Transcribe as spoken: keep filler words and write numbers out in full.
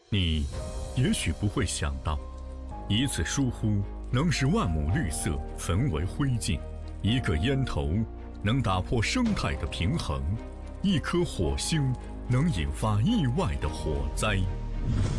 你也许不会想到，一次疏忽能使万亩绿色焚为灰烬，一个烟头能打破生态的平衡，一颗火星能引发意外的火灾。